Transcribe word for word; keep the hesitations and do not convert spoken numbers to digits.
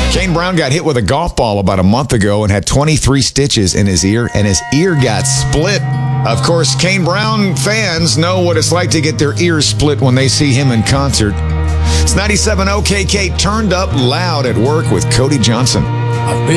Kane Brown got hit with a golf ball about a month ago and had twenty-three stitches in his ear, and his ear got split. Of course, Kane Brown fans know what it's like to get their ears split when they see him in concert. It's ninety-seven O K K, turned up loud at work with Cody Johnson. I've been